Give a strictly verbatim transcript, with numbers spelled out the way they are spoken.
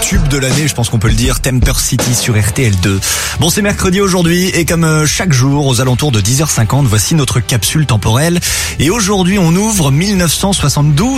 tube de l'année, je pense qu'on peut le dire, Temper City sur R T L deux. Bon, c'est mercredi aujourd'hui et comme chaque jour, aux alentours de dix heures cinquante, voici notre capsule temporelle. Et aujourd'hui, on ouvre mille neuf cent soixante-douze.